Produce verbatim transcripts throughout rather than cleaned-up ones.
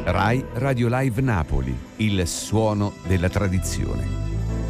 Rai Radio Live Napoli, il suono della tradizione.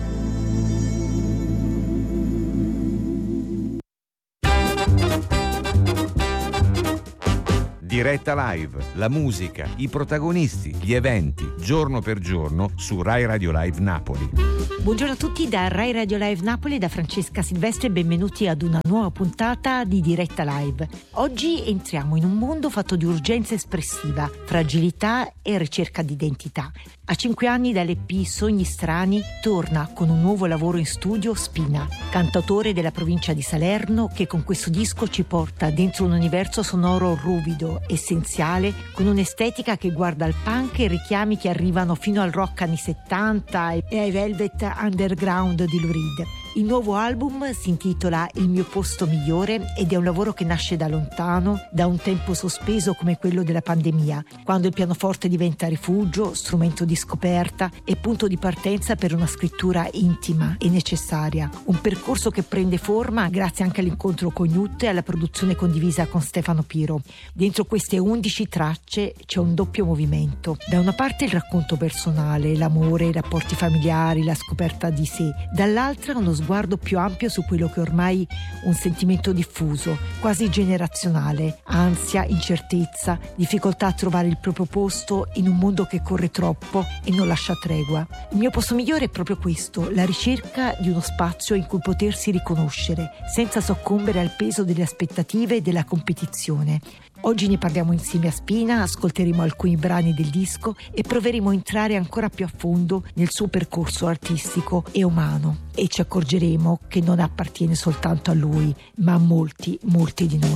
Diretta Live, la musica, i protagonisti, gli eventi, giorno per giorno su Rai Radio Live Napoli. Buongiorno a tutti da Rai Radio Live Napoli, da Francesca Silvestri e benvenuti ad una nuova puntata di Diretta Live. Oggi entriamo in un mondo fatto di urgenza espressiva, fragilità e ricerca di identità. A cinque anni dall'E P Sogni Strani torna con un nuovo lavoro in studio Spina, cantautore della provincia di Salerno che con questo disco ci porta dentro un universo sonoro ruvido, essenziale, con un'estetica che guarda al punk e richiami che arrivano fino al rock anni settanta e ai Velvet Underground di Lou Reed. Il nuovo album si intitola Il mio posto migliore ed è un lavoro che nasce da lontano, da un tempo sospeso come quello della pandemia, quando il pianoforte diventa rifugio, strumento di scoperta e punto di partenza per una scrittura intima e necessaria. Un percorso che prende forma grazie anche all'incontro con Newt e alla produzione condivisa con Stefano Piro. Dentro queste undici tracce c'è un doppio movimento. Da una parte il racconto personale, l'amore, i rapporti familiari, la scoperta di sé. Dall'altra uno sguardo più ampio su quello che ormai è un sentimento diffuso, quasi generazionale, ansia, incertezza, difficoltà a trovare il proprio posto in un mondo che corre troppo e non lascia tregua. Il mio posto migliore è proprio questo, la ricerca di uno spazio in cui potersi riconoscere, senza soccombere al peso delle aspettative e della competizione. Oggi ne parliamo insieme a Spina, ascolteremo alcuni brani del disco e proveremo a entrare ancora più a fondo nel suo percorso artistico e umano e ci accorgeremo che non appartiene soltanto a lui, ma a molti, molti di noi.